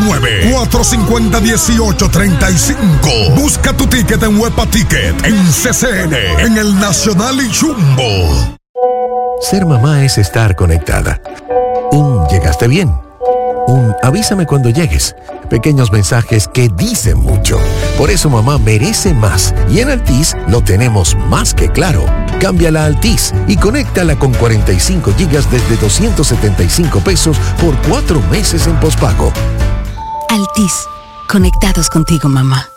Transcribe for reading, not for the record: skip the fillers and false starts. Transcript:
450-1835. Busca tu ticket en Huepa Ticket, en CCN, en el Nacional y Jumbo. Ser mamá es estar conectada. ¿Llegaste bien? Avísame cuando llegues. Pequeños mensajes que dicen mucho. Por eso mamá merece más. Y en Altis lo tenemos más que claro. Cámbiala a Altis y conéctala con 45 gigas desde 275 pesos por 4 meses en pospago. Altis. Conectados contigo, mamá.